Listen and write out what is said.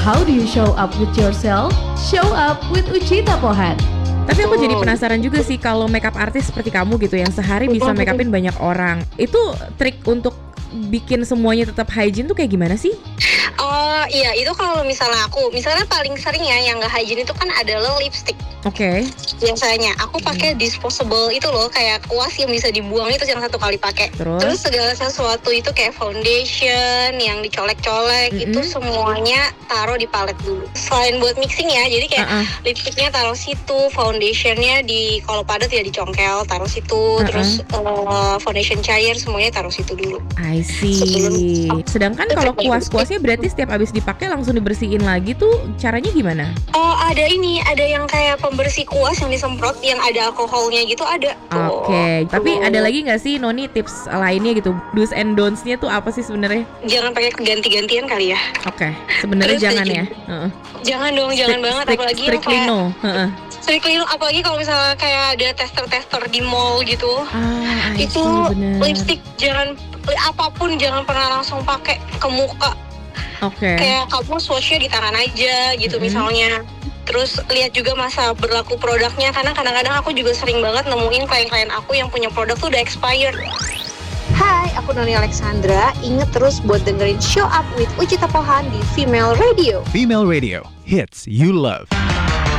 How do you show up with yourself? Show up with Uchita Pohan. Tapi aku jadi penasaran juga sih kalau makeup artis seperti kamu gitu yang sehari bisa make upin banyak orang. Itu trik untuk bikin semuanya tetap hygiene tuh kayak gimana sih? Oh iya, itu kalau misalnya paling sering ya yang nggak hygiene itu kan adalah lipstick. Oke. Biasanya aku pakai disposable itu loh, kayak kuas yang bisa dibuang itu yang satu kali pakai. Terus segala sesuatu itu kayak foundation yang dicolek-colek itu semuanya taruh di palet dulu. Selain buat mixing ya, jadi kayak lipsticknya taruh situ, foundationnya kalau padat ya dicongkel taruh situ, terus foundation cair semuanya taruh situ dulu. I see. Sedangkan kalau kuas-kuasnya berarti setiap habis dipakai langsung dibersihin lagi tuh caranya gimana? Oh ada yang kayak pembersih kuas yang disemprot yang ada alkoholnya gitu ada. Oke. Tapi ada lagi nggak sih Noni tips lainnya gitu? Do's and don'ts-nya tuh apa sih sebenarnya? Jangan pakai ganti-gantian kali ya. Oke. Sebenarnya jangan ya. Jangan dong, jangan banget apalagi yang kayak strictly no, apalagi kalau misalnya kayak ada tester-tester di mall gitu. Itu lipstick apapun jangan pernah langsung pakai ke muka. Kayak kamu swatch-nya di tangan aja gitu misalnya. Terus lihat juga masa berlaku produknya, karena kadang-kadang aku juga sering banget nemuin klien-klien aku yang punya produk tuh udah expired. Hai, aku Noni Alexandra. Ingat terus buat dengerin Show Up with Uchita Pohan di Female Radio. Female Radio, hits you love.